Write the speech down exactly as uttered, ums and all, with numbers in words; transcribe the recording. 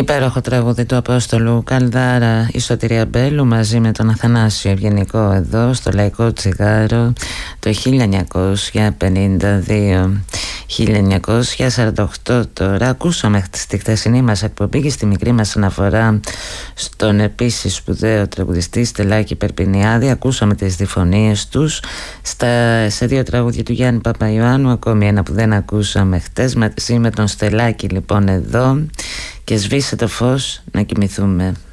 Υπέροχο τραγούδι του Απόστολου Καλδάρα, η Σωτηρία Μπέλου μαζί με τον Αθανάσιο Ευγενικό εδώ στο Λαϊκό Τσιγάρο το χίλια εννιακόσια πενήντα δύο. χίλια εννιακόσια σαράντα οκτώ τώρα. Ακούσαμε στη χθεσινή μας εκπομπή και στη μικρή μας αναφορά στον επίσης σπουδαίο τραγουδιστή Στελάκη Περπινιάδη. Ακούσαμε τις διφωνίες τους στα, σε δύο τραγούδια του Γιάννη Παπαϊωάννου. Ακόμη ένα που δεν ακούσαμε χτες μαζί με τον Στελάκη λοιπόν εδώ. Και σβήσε το φως να κοιμηθούμε.